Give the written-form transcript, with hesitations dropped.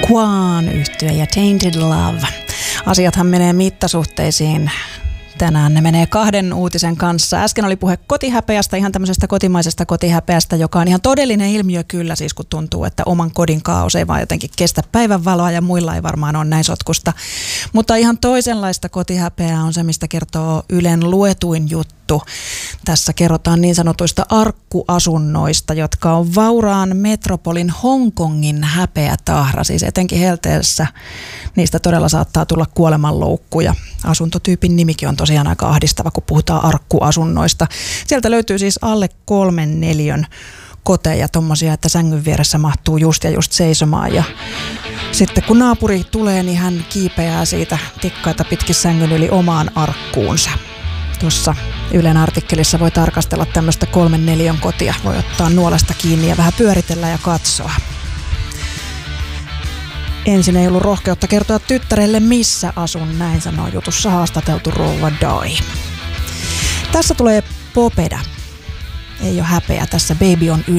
Quaan yhtye ja Tainted Love. Asiathan menee mittasuhteisiin. Tänään ne menee 2 uutisen kanssa. Äsken oli puhe kotihäpeästä, ihan tämmöisestä kotimaisesta kotihäpeästä, joka on ihan todellinen ilmiö kyllä, siis kun tuntuu, että oman kodin kaaos ei vaan jotenkin kestä päivänvaloa ja muilla ei varmaan ole näin sotkusta. Mutta ihan toisenlaista kotihäpeää on se, mistä kertoo Ylen luetuin juttu. Tässä kerrotaan niin sanotuista arkkuasunnoista, jotka on vauraan metropolin Hongkongin häpeätahra. Siis etenkin helteessä niistä todella saattaa tulla kuolemanloukkuja. Asuntotyypin nimikin on tosiaan aika ahdistava, kun puhutaan arkkuasunnoista. Sieltä löytyy siis alle 3 neliön koteja, tommosia, että sängyn vieressä mahtuu just ja just seisomaan. Ja sitten kun naapuri tulee, niin hän kiipeää siitä tikkaita pitkin sängyn yli omaan arkkuunsa. Tuossa Ylen artikkelissa voi tarkastella tämmöistä 3 neliön kotia. Voi ottaa nuolasta kiinni ja vähän pyöritellä ja katsoa. Ensin ei ollut rohkeutta kertoa tyttärelle, missä asun, näin sanoo jutussa haastateltu rouva Dai. Tässä tulee Popeda. Ei ole häpeä, tässä Baby on